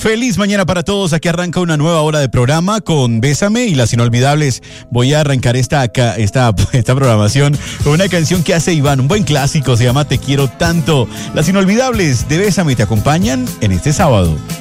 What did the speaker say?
Feliz mañana para todos. Aquí arranca una nueva hora de programa con Bésame y las inolvidables. Voy a arrancar esta programación con una canción que hace Iván, un buen clásico, se llama Te quiero tanto. Las inolvidables de Bésame te acompañan en este sábado.